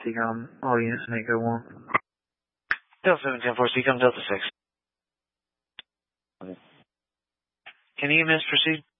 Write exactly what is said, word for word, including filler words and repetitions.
T-COM, all units in Echo one. Delta seven ten four, T-COM Delta six. Can E M S proceed?